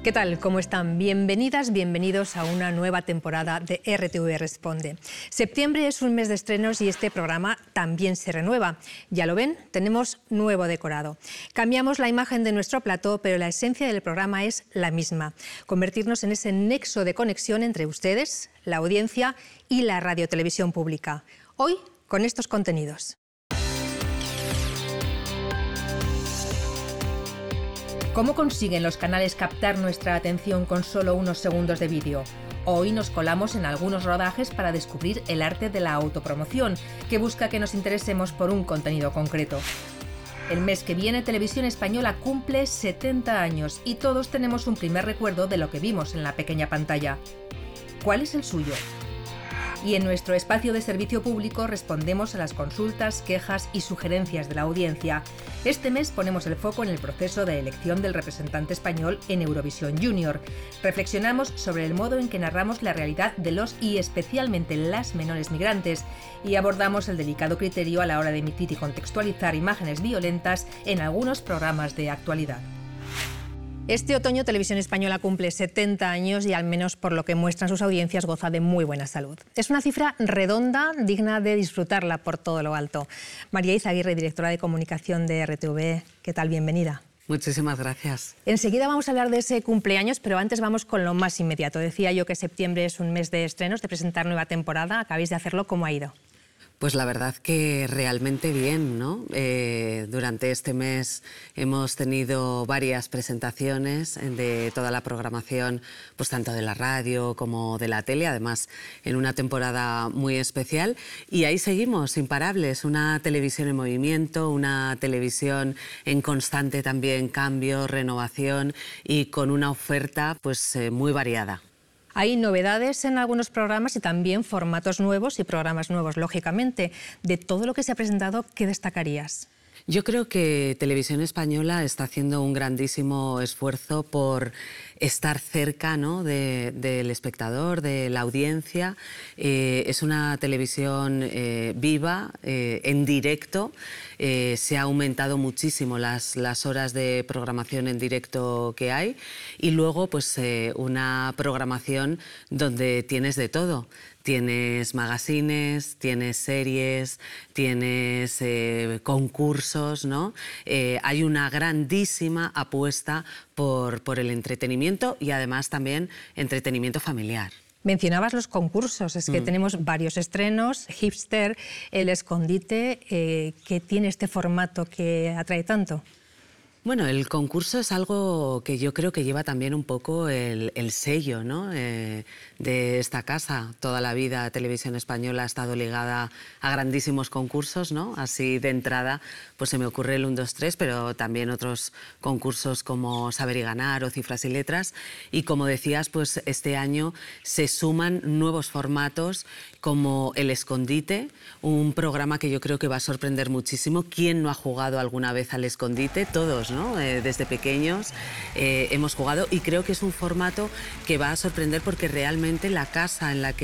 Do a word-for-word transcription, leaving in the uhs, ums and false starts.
¿Qué tal? ¿Cómo están? Bienvenidas, bienvenidos a una nueva temporada de R T V Responde. Septiembre es un mes de estrenos y este programa también se renueva. Ya lo ven, tenemos nuevo decorado. Cambiamos la imagen de nuestro plató, pero la esencia del programa es la misma. Convertirnos en ese nexo de conexión entre ustedes, la audiencia y la radiotelevisión pública. Hoy, con estos contenidos. ¿Cómo consiguen los canales captar nuestra atención con solo unos segundos de vídeo? Hoy nos colamos en algunos rodajes para descubrir el arte de la autopromoción, que busca que nos interesemos por un contenido concreto. El mes que viene Televisión Española cumple setenta años y todos tenemos un primer recuerdo de lo que vimos en la pequeña pantalla. ¿Cuál es el suyo? Y en nuestro espacio de servicio público respondemos a las consultas, quejas y sugerencias de la audiencia. Este mes ponemos el foco en el proceso de elección del representante español en Eurovisión Junior. Reflexionamos sobre el modo en que narramos la realidad de los y especialmente las menores migrantes y abordamos el delicado criterio a la hora de emitir y contextualizar imágenes violentas en algunos programas de actualidad. Este otoño Televisión Española cumple setenta años y, al menos por lo que muestran sus audiencias, goza de muy buena salud. Es una cifra redonda, digna de disfrutarla por todo lo alto. María Izaguirre, directora de comunicación de R T V, ¿qué tal? Bienvenida. Muchísimas gracias. Enseguida vamos a hablar de ese cumpleaños, pero antes vamos con lo más inmediato. Decía yo que septiembre es un mes de estrenos, de presentar nueva temporada. Acabáis de hacerlo. ¿Cómo ha ido? Pues la verdad que realmente bien, ¿no? Eh, durante este mes hemos tenido varias presentaciones de toda la programación, pues tanto de la radio como de la tele, además en una temporada muy especial. Y ahí seguimos, imparables, una televisión en movimiento, una televisión en constante también cambio, renovación y con una oferta pues eh, muy variada. Hay novedades en algunos programas y también formatos nuevos y programas nuevos, lógicamente. De todo lo que se ha presentado, ¿qué destacarías? Yo creo que Televisión Española está haciendo un grandísimo esfuerzo por estar cerca, ¿no?, de, del espectador, de la audiencia. Eh, es una televisión eh, viva, eh, en directo. Eh, se ha aumentado muchísimo las, las horas de programación en directo que hay y luego pues eh, una programación donde tienes de todo. Tienes magazines, tienes series, tienes eh, concursos, ¿no? Eh, hay una grandísima apuesta por, por el entretenimiento y además también entretenimiento familiar. Mencionabas los concursos, es que mm. tenemos varios estrenos, Hipster, El Escondite, eh, ¿qué tiene este formato que atrae tanto? Bueno, el concurso es algo que yo creo que lleva también un poco el, el sello, ¿no?, eh, de esta casa. Toda la vida Televisión Española ha estado ligada a grandísimos concursos, ¿no? Así de entrada pues se me ocurre el uno, dos, tres, pero también otros concursos como Saber y Ganar o Cifras y Letras. Y como decías, pues este año se suman nuevos formatos como El Escondite, un programa que yo creo que va a sorprender muchísimo. ¿Quién no ha jugado alguna vez al escondite? Todos, ¿no? Eh, desde pequeños eh, hemos jugado y creo que es un formato que va a sorprender porque realmente la casa en la que